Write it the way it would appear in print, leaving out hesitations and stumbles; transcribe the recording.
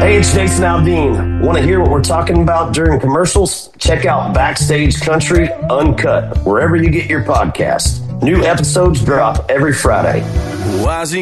Hey, it's Jason Aldean. Want to hear what we're talking about during commercials? Check out Backstage Country Uncut, wherever you get your podcast. New episodes drop every Friday.